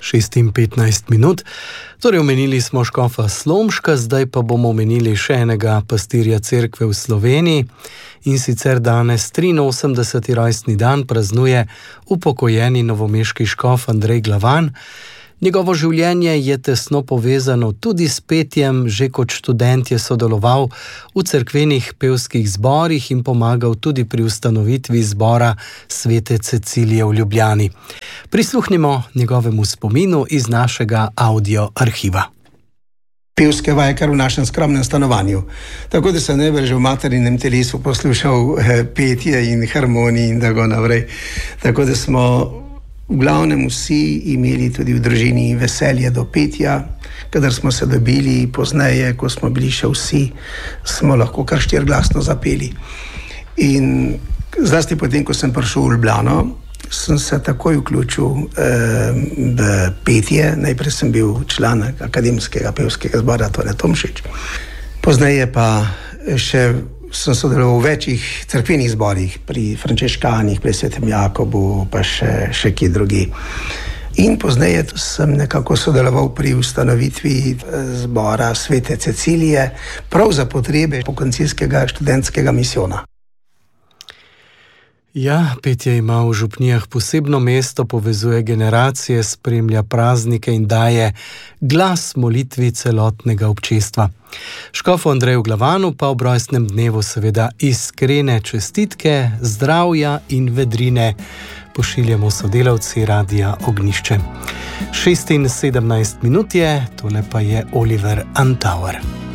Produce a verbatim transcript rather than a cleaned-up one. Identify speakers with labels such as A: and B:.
A: šest in petnajst minut. Torej, omenili smo škofa Slomška, zdaj pa bomo omenili še enega pastirja cerkve v Sloveniji, in sicer danes triinosemdeseti rojstni dan praznuje upokojeni novomeški škof Andrej Glavan. Njegovo življenje je tesno povezano tudi s petjem, že kot študent je sodeloval v cerkvenih pevskih zborih in pomagal tudi pri ustanovitvi zbora Svete Cecilije v Ljubljani. Prisluhnimo njegovemu spominu iz našega audio arhiva.
B: Pevske vaje kar v našem skromnem stanovanju. Tako da sem najbrž v materinem telesu poslušal eh, petje in harmonij in tako naprej. Tako da smo v glavnem vsi imeli tudi v družini veselje do petja. Kadar smo se dobili pozneje, ko smo bili še vsi, smo lahko kar štirglasno zapeli. In zlasti potem, ko sem prišel v Ljubljano, sem se takoj vključil eh, v petje. Najprej sem bil član akademskega pevskega zbora Tone Tomšič. Pozneje pa še sem sodeloval v večjih cerkvenih zborih, pri Frančeškanih, pri Svetem Jakobu, pa še, še kje drugi. In pozneje sem nekako sodeloval pri ustanovitvi zbora Svete Cecilije, prav za potrebe pokoncilskega študentskega misijona.
A: Ja, petje ima v župnijah posebno mesto, povezuje generacije, spremlja praznike in daje glas molitvi celotnega občestva. Škofu Andreju Glavanu pa ob rojstnem dnevu seveda iskrene čestitke, zdravja in vedrine pošiljamo sodelavci Radia Ognjišče. šest in sedemnajst minut je, tole pa je Oliver Antower.